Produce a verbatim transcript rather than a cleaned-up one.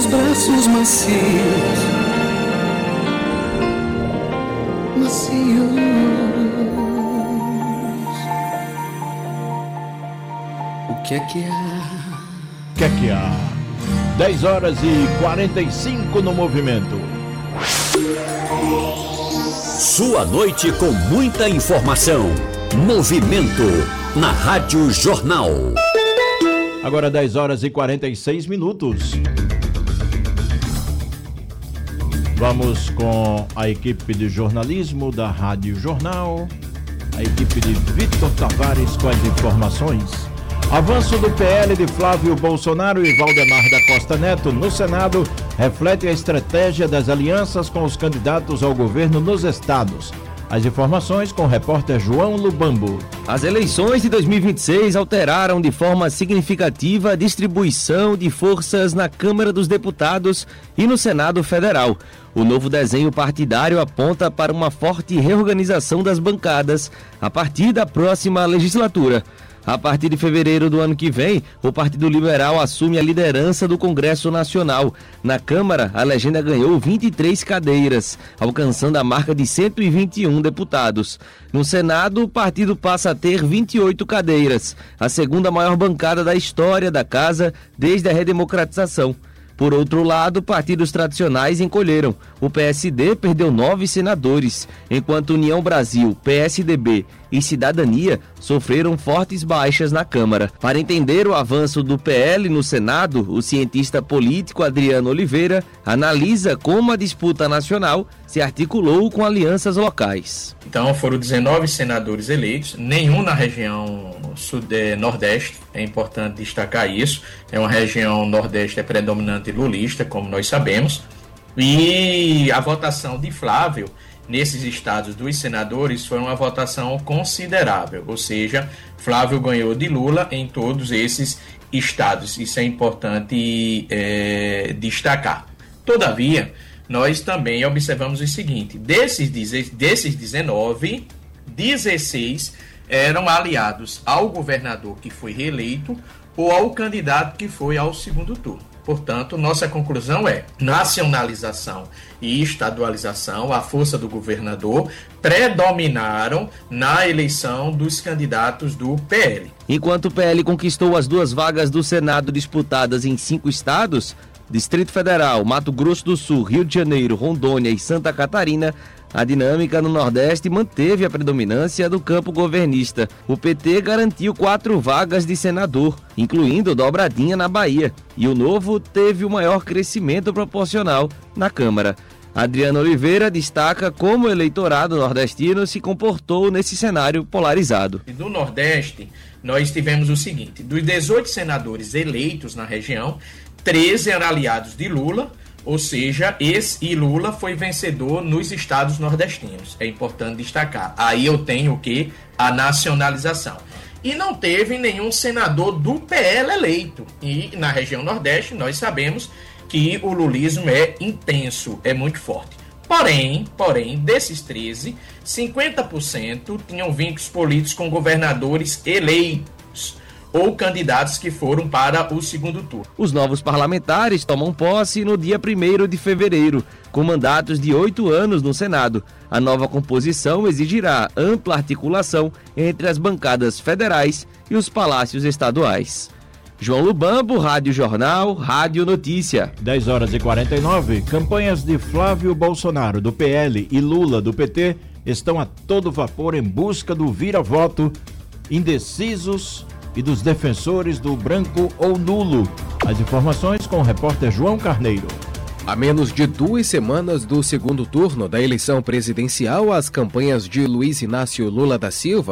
seus braços macios, macios. O que é que há? O que é que há? dez horas e quarenta e cinco no movimento. Sua noite com muita informação. Movimento na Rádio Jornal. Agora dez horas e quarenta e seis minutos. Vamos com a equipe de jornalismo da Rádio Jornal. A equipe de Vitor Tavares com as informações. Avanço do P L de Flávio Bolsonaro e Valdemar da Costa Neto no Senado reflete a estratégia das alianças com os candidatos ao governo nos estados. As informações com o repórter João Lubambo. As eleições de dois mil e vinte e seis alteraram de forma significativa a distribuição de forças na Câmara dos Deputados e no Senado Federal. O novo desenho partidário aponta para uma forte reorganização das bancadas a partir da próxima legislatura. A partir de fevereiro do ano que vem, o Partido Liberal assume a liderança do Congresso Nacional. Na Câmara, a legenda ganhou vinte e três cadeiras, alcançando a marca de cento e vinte e um deputados. No Senado, o partido passa a ter vinte e oito cadeiras, a segunda maior bancada da história da casa desde a redemocratização. Por outro lado, partidos tradicionais encolheram. O P S D perdeu nove senadores, enquanto União Brasil, P S D B e Cidadania sofreram fortes baixas na Câmara. Para entender o avanço do P L no Senado, o cientista político Adriano Oliveira analisa como a disputa nacional se articulou com alianças locais. Então foram dezenove senadores eleitos, nenhum na região sud- nordeste, é importante destacar isso. É uma região nordeste é predominante lulista, como nós sabemos, e a votação de Flávio nesses estados dos senadores foi uma votação considerável, ou seja, Flávio ganhou de Lula em todos esses estados. Isso é importante é, destacar. Todavia, nós também observamos o seguinte: desses, desses dezenove, dezesseis eram aliados ao governador que foi reeleito ou ao candidato que foi ao segundo turno. Portanto, nossa conclusão é: nacionalização e estadualização, a força do governador, predominaram na eleição dos candidatos do P L. Enquanto o P L conquistou as duas vagas do Senado disputadas em cinco estados, Distrito Federal, Mato Grosso do Sul, Rio de Janeiro, Rondônia e Santa Catarina, a dinâmica no Nordeste manteve a predominância do campo governista. O P T garantiu quatro vagas de senador, incluindo Dobradinha na Bahia, e o Novo teve o maior crescimento proporcional na Câmara. Adriano Oliveira destaca como o eleitorado nordestino se comportou nesse cenário polarizado. No Nordeste, nós tivemos o seguinte: dos dezoito senadores eleitos na região, treze eram aliados de Lula, ou seja, esse e Lula foi vencedor nos estados nordestinos. É importante destacar. Aí eu tenho o que? A nacionalização. E não teve nenhum senador do P L eleito. E na região Nordeste nós sabemos que o lulismo é intenso, é muito forte. Porém, porém, desses treze, cinquenta por cento tinham vínculos políticos com governadores eleitos ou candidatos que foram para o segundo turno. Os novos parlamentares tomam posse no dia primeiro de fevereiro, com mandatos de oito anos no Senado. A nova composição exigirá ampla articulação entre as bancadas federais e os palácios estaduais. João Lubambo, Rádio Jornal, Rádio Notícia. dez horas e quarenta e nove. Campanhas de Flávio Bolsonaro, do P L, e Lula, do P T, estão a todo vapor em busca do vira-voto, indecisos e dos defensores do branco ou nulo. As informações com o repórter João Carneiro. A menos de duas semanas do segundo turno da eleição presidencial, as campanhas de Luiz Inácio Lula da Silva,